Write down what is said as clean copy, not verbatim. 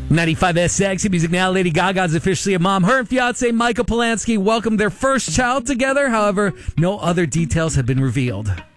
95 Sexy Music now. Lady Gaga's officially a mom. Her and fiance Michael Polanski welcomed their first child together. However, no other details have been revealed.